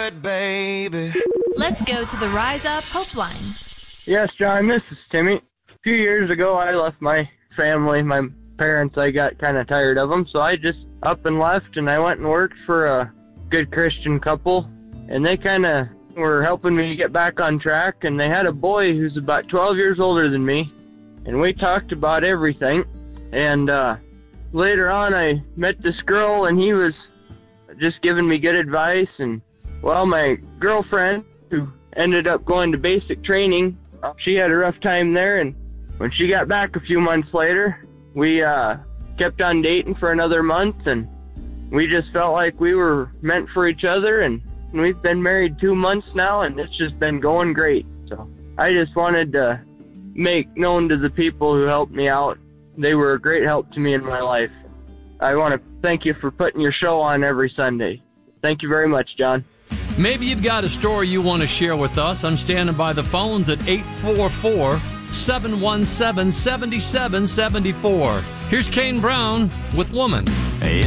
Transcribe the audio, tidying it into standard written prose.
it, baby. Let's go to the Rise Up Hope Line. Yes, John, this is Timmy. A few years ago, I left my family, my parents. I got kind of tired of them, so I just up and left, and I went and worked for a good Christian couple, and they kind of were helping me get back on track, and they had a boy who's about 12 years older than me, and we talked about everything, and later on I met this girl, and he was just giving me good advice, and, well, my girlfriend, who ended up going to basic training, she had a rough time there, and when she got back a few months later, we kept on dating for another month, and we just felt like we were meant for each other, and we've been married 2 months now, and it's just been going great. So I just wanted to make known to the people who helped me out. They were a great help to me in my life. I want to thank you for putting your show on every Sunday. Thank you very much, John. Maybe you've got a story you want to share with us. I'm standing by the phones at 844-717-7774. Here's Kane Brown with Woman. Hey,